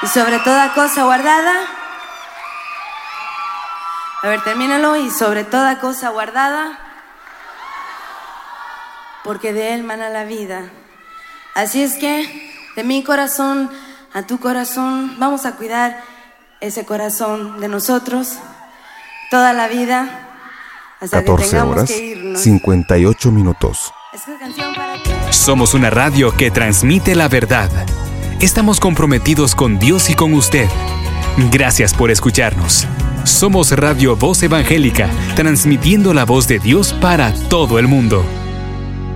y sobre toda cosa guardada. A ver, termínalo. Y sobre toda cosa guardada, porque de Él mana la vida. Así es que, de mi corazón a tu corazón, vamos a cuidar ese corazón de nosotros toda la vida, hasta 14 que tengamos horas, que irnos. 58 minutos. Esta canción para ti. Somos una radio que transmite la verdad. Estamos comprometidos con Dios y con usted. Gracias por escucharnos. Somos Radio Voz Evangélica, transmitiendo la voz de Dios para todo el mundo.